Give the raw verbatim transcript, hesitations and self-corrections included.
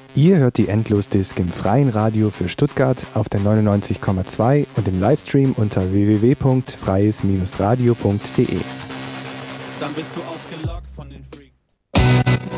Ihr hört die Endlosdisk im freien Radio für Stuttgart auf der neunundneunzig Komma zwei und im Livestream unter w w w punkt freies Bindestrich radio punkt d e. Dann bist du ausgelockt von den